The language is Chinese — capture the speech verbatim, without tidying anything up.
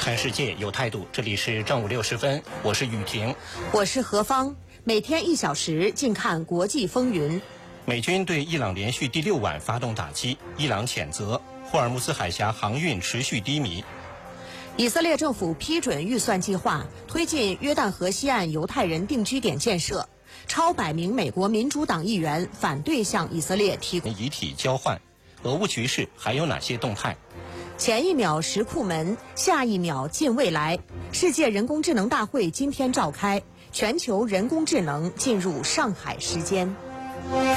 看世界有态度，这里是正午六时分，我是雨婷， 我是何芳。每天一小时，静看国际风云。 美军对伊朗连续第六晚发动打击，伊朗谴责霍尔木兹海峡航运持续低迷。 以色列政府批准预算计划，推进约旦河西岸犹太人定居点建设。超百名美国民主党议员反对向以色列提供遗体交换。俄乌局势还有哪些动态？ 前一秒石库门，下一秒近未来。世界人工智能大会今天召开，全球人工智能进入上海时间。